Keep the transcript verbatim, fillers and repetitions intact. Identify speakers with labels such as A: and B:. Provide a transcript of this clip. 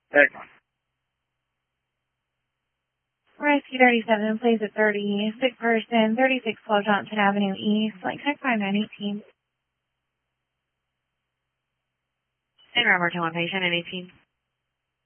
A: Tech.
B: Rescue thirty-seven, plays at thirty, sick person, thirty-six twelve Johnson Avenue East, like check five nine eighteen.
C: And Robert, one patient at eighteen.